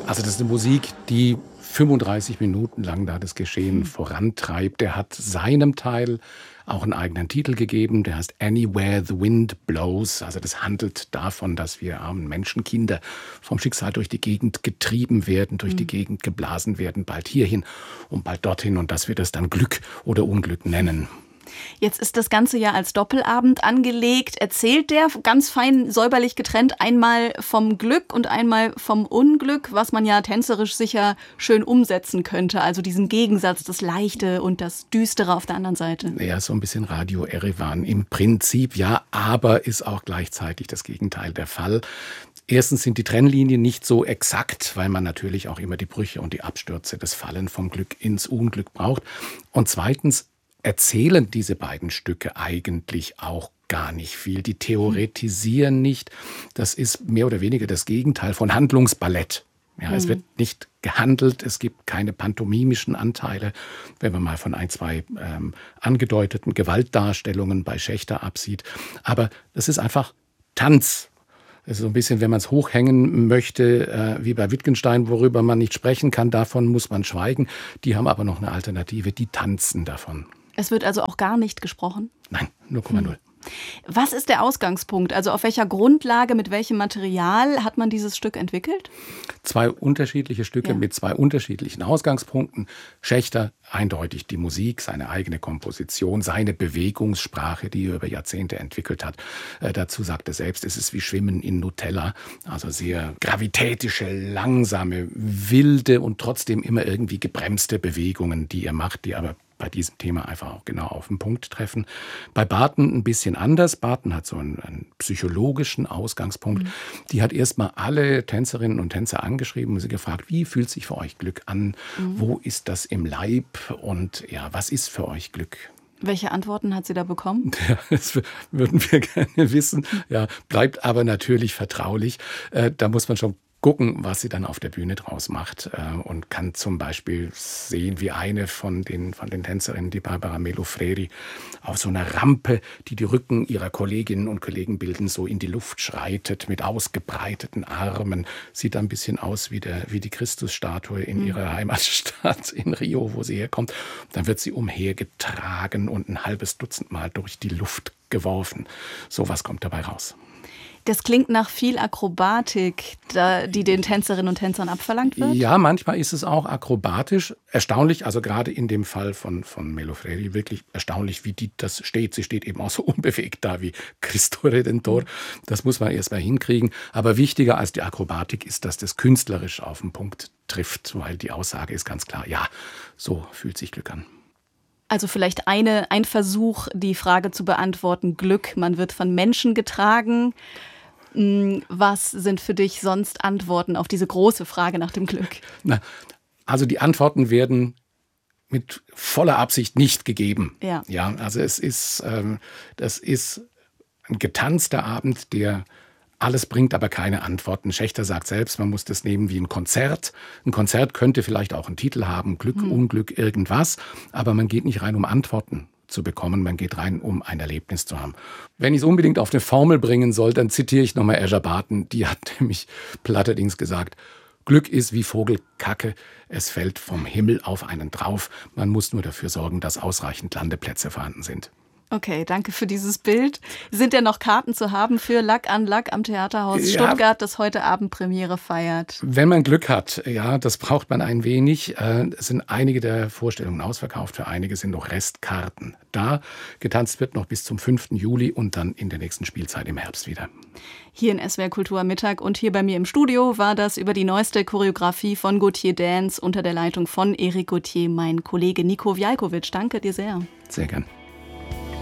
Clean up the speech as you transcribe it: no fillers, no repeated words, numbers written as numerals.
Also das ist eine Musik, die 35 Minuten lang da das Geschehen vorantreibt. Der hat seinem Teil auch einen eigenen Titel gegeben, der heißt Anywhere the Wind Blows. Also das handelt davon, dass wir armen Menschenkinder vom Schicksal durch die Gegend getrieben werden, durch die Gegend geblasen werden, bald hierhin und bald dorthin, und dass wir das dann Glück oder Unglück nennen. Jetzt ist das Ganze ja als Doppelabend angelegt. Erzählt der ganz fein säuberlich getrennt einmal vom Glück und einmal vom Unglück, was man ja tänzerisch sicher schön umsetzen könnte. Also diesen Gegensatz, das Leichte und das Düstere auf der anderen Seite. Ja, so ein bisschen Radio Erevan im Prinzip, ja, aber ist auch gleichzeitig das Gegenteil der Fall. Erstens sind die Trennlinien nicht so exakt, weil man natürlich auch immer die Brüche und die Abstürze, das Fallen vom Glück ins Unglück braucht. Und zweitens erzählen diese beiden Stücke eigentlich auch gar nicht viel. Die theoretisieren nicht. Das ist mehr oder weniger das Gegenteil von Handlungsballett. Ja, es wird nicht gehandelt, es gibt keine pantomimischen Anteile, wenn man mal von ein, zwei angedeuteten Gewaltdarstellungen bei Schächter absieht. Aber das ist einfach Tanz. Es ist so ein bisschen, wenn man es hochhängen möchte, wie bei Wittgenstein, worüber man nicht sprechen kann, davon muss man schweigen. Die haben aber noch eine Alternative, die tanzen davon. Es wird also auch gar nicht gesprochen? Nein, 0,0. Was ist der Ausgangspunkt? Also auf welcher Grundlage, mit welchem Material hat man dieses Stück entwickelt? Zwei unterschiedliche Stücke mit zwei unterschiedlichen Ausgangspunkten. Schächter, eindeutig die Musik, seine eigene Komposition, seine Bewegungssprache, die er über Jahrzehnte entwickelt hat. Dazu sagt er selbst, es ist wie Schwimmen in Nutella. Also sehr gravitätische, langsame, wilde und trotzdem immer irgendwie gebremste Bewegungen, die er macht, die aber bei diesem Thema einfach auch genau auf den Punkt treffen. Bei Barton ein bisschen anders. Barton hat so einen psychologischen Ausgangspunkt. Die hat erstmal alle Tänzerinnen und Tänzer angeschrieben und sie gefragt, wie fühlt sich für euch Glück an? Wo ist das im Leib? Und ja, was ist für euch Glück? Welche Antworten hat sie da bekommen? Ja, das würden wir gerne wissen. Ja, bleibt aber natürlich vertraulich. Da muss man schon gucken, was sie dann auf der Bühne draus macht, und kann zum Beispiel sehen, wie eine von den Tänzerinnen, die Barbara Melo Freri, auf so einer Rampe, die die Rücken ihrer Kolleginnen und Kollegen bilden, so in die Luft schreitet mit ausgebreiteten Armen. Sieht ein bisschen aus wie die Christusstatue in ihrer Heimatstadt in Rio, wo sie herkommt. Dann wird sie umhergetragen und ein halbes Dutzend Mal durch die Luft geworfen. Sowas kommt dabei raus. Das klingt nach viel Akrobatik, die den Tänzerinnen und Tänzern abverlangt wird? Ja, manchmal ist es auch akrobatisch. Erstaunlich, also gerade in dem Fall von Melo Freri, wirklich erstaunlich, wie die das steht. Sie steht eben auch so unbewegt da wie Cristo Redentor. Das muss man erst mal hinkriegen. Aber wichtiger als die Akrobatik ist, dass das künstlerisch auf den Punkt trifft, weil die Aussage ist ganz klar, ja, so fühlt sich Glück an. Also vielleicht ein Versuch, die Frage zu beantworten, Glück, man wird von Menschen getragen. Was sind für dich sonst Antworten auf diese große Frage nach dem Glück? Na, also die Antworten werden mit voller Absicht nicht gegeben. Ja, also das ist ein getanzter Abend, der alles bringt, aber keine Antworten. Schächter sagt selbst, man muss das nehmen wie ein Konzert. Ein Konzert könnte vielleicht auch einen Titel haben, Glück, Unglück, irgendwas, aber man geht nicht rein, um Antworten zu bekommen, man geht rein, um ein Erlebnis zu haben. Wenn ich es unbedingt auf eine Formel bringen soll, dann zitiere ich nochmal Escher Barton, die hat nämlich platterdings gesagt, Glück ist wie Vogelkacke, es fällt vom Himmel auf einen drauf, man muss nur dafür sorgen, dass ausreichend Landeplätze vorhanden sind. Okay, danke für dieses Bild. Sind denn noch Karten zu haben für Luck an Luck am Theaterhaus Stuttgart, das heute Abend Premiere feiert? Wenn man Glück hat, ja, das braucht man ein wenig. Es sind einige der Vorstellungen ausverkauft, für einige sind noch Restkarten da. Getanzt wird noch bis zum 5. Juli und dann in der nächsten Spielzeit im Herbst wieder. Hier in SWR Kultur am Mittag und hier bei mir im Studio war das über die neueste Choreografie von Gautier Dance unter der Leitung von Erik Gautier, mein Kollege Nico Vjalkovic. Danke dir sehr. Sehr gern.